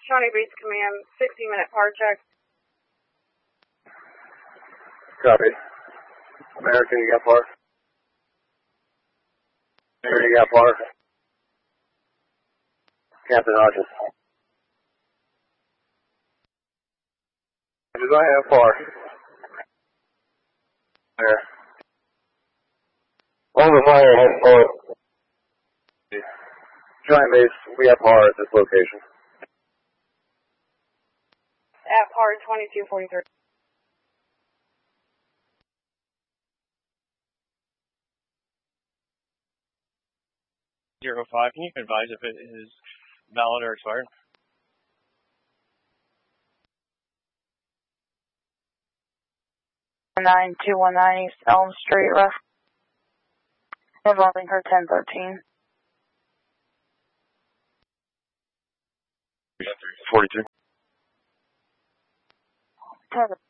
Shawnee Base Command, 15-minute power check. Copy. American, you got power? American, you got power? Captain Hodges. Hodges, I have power. There. Over fire, has power. Giant Base, we have power at this location. At power 2243. Zero 05, can you advise if it is valid or expired? Nine 219 East Elm Street, rough. Involving her 1013. 42. 10.